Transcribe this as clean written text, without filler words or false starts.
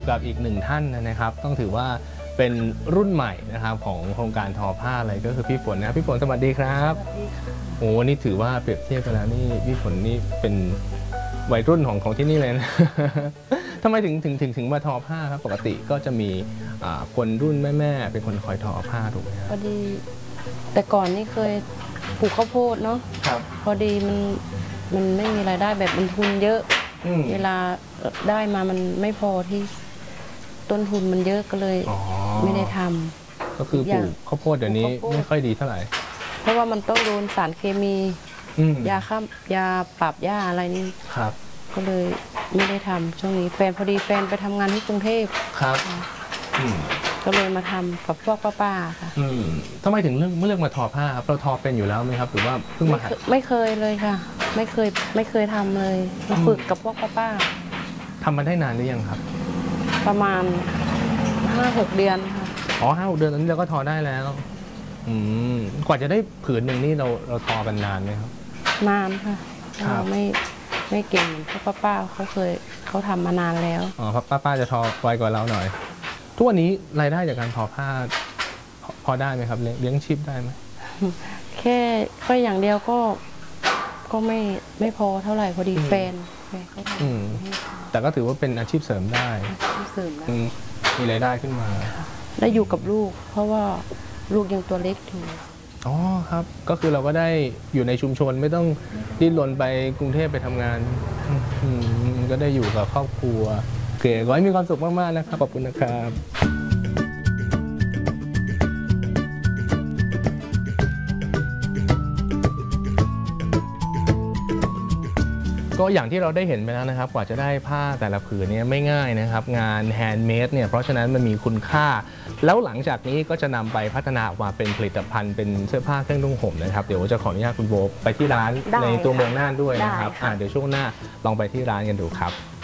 กับอีกหนึ่งท่านนะครับต้องถือว่าเป็นรุ่นใหม่นะครับของโครงการทอผ้าอะไรก็คือพี่ฝนนะพี่ฝนสวัสดีครับโอ้นี่ถือว่าเปรียบเทียบกันแล้วนี่พี่ฝนนี่เป็นวัยรุ่นของที่นี่เลยนะ ทำไมถึงมาทอผ้าครับปกติก็จะมีคนรุ่นแม่เป็นคนคอยทอผ้าถูกไหมครับพอดีแต่ก่อนนี่เคยปลูกข้าวโพดเนาะพอดีมันไม่มีรายได้แบบมันทุนเยอะเวลาได้มามันไม่พอที่ต้นทุนมันเยอะก็เลยไม่ได้ทำก็คือปลูกข้าวโพดเดี๋ยวนี้ไม่ค่อยดีเท่าไหร่เพราะว่ามันต้องโดนสารเคมียาฆ่ายาปรับหญ้าอะไรนี่ครับก็เลยไม่ได้ทำช่วงนี้พอดีแฟนไปทำงานที่กรุงเทพครับก็เลยมาทำกับพวกป้าๆค่ะทำไมถึงเลือกมาทอผ้าครับเราทอเป็นอยู่แล้วไหมครับหรือว่าเพิ่งมาหัดไม่เคยเลยค่ะไม่เคยทำเลยมาฝึกกับพวกป้าทำมาได้นานหรือยังครับประมาณ 5-6 เดือนค่ะอ๋อ5-6 เดือนตอนนี้เราก็ทอได้แล้วกว่าจะได้ผืนหนึ่งนี่เราทอกันนานไหมครับนานค่ะไม่เก่งเพราะป้าเขาทำมานานแล้วอ๋อเพราะป้าจะทอไวกว่าเราหน่อยทุกวันนี้รายได้จากการทอผ้าพอได้ไหมครับเลี้ยงชีพได้ไหมแค่อย่างเดียวก็ไม่พอเท่าไหร่พอดีแฟนเขาทำแต่ก็ถือว่าเป็นอาชีพเสริมได้มีรายได้ขึ้นมาได้อยู่กับลูกเพราะว่าลูกยังตัวเล็กอยู่อ๋อครับก็คือเราก็ได้อยู่ในชุมชนไม่ต้องดิ้นรนไปกรุงเทพไปทำงานก็ได้อยู่กับครอบครัวเก๋ขอให้มีความสุขมากๆนะครับขอบคุณนะครับก็อย่างที่เราได้เห็นไปแล้วนะครับกว่าจะได้ผ้าแต่ละผืนนี้ไม่ง่ายนะครับงานแฮนด์เมดเนี่ยเพราะฉะนั้นมันมีคุณค่าแล้วหลังจากนี้ก็จะนำไปพัฒนาออกมาเป็นผลิตภัณฑ์เป็นเสื้อผ้าเครื่องนุ่งห่มนะครับเดี๋ยวจะขออนุญาตคุณโบไปที่ร้านในตัวเมืองน่านด้วยนะครับเดี๋ยวช่วงหน้าลองไปที่ร้านกันดูครับ